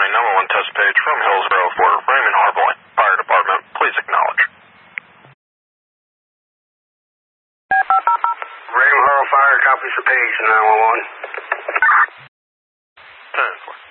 911 test page from Hillsborough for Raymond Harbour Fire Department. Please acknowledge. Raymond Harbour Fire, copies for page 911. 10-4.